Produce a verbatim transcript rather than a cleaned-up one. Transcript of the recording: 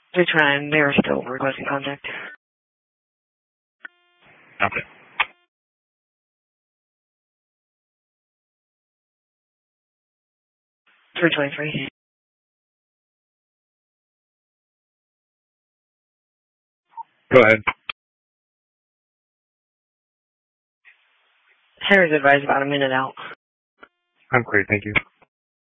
They're trying. They are still requesting contact. Okay. three twenty-three. Go ahead. Sarah's advised about a minute out. I'm great, thank you.